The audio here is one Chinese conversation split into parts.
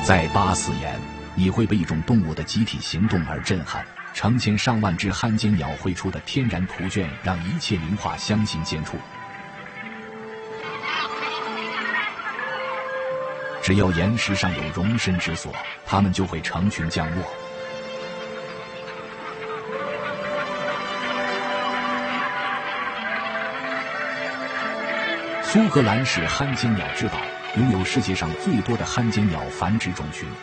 在巴斯岩，你会被一种动物的集体行动而震撼。成千上万只汉奸鸟绘出的天然图卷，让一切名画相形见绌。只要岩石上有容身之所，它们就会成群降落。苏格兰是汉奸鸟之岛，拥有世界上最多的汉奸鸟繁殖种群。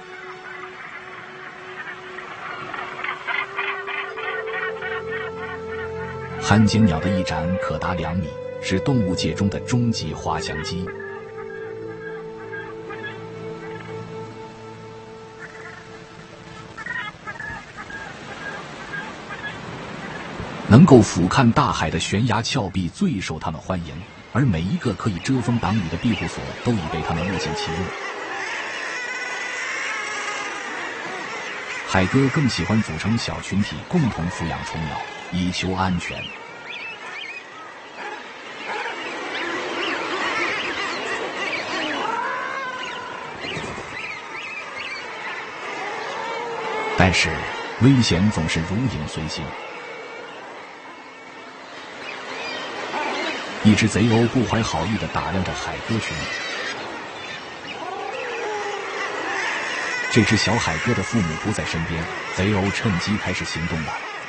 汉奸鸟的翼展可达2米，是动物界中的终极滑翔机。能够俯瞰大海的悬崖峭壁最受他们欢迎，而每一个可以遮风挡雨的庇护所都已被他们物尽其用。海鸽更喜欢组成小群体，共同抚养雏鸟，以求安全。但是危险总是如影随形。一只贼鸥不怀好意地打量着海鸽群。这只小海鸽的父母不在身边，贼鸥趁机开始行动了。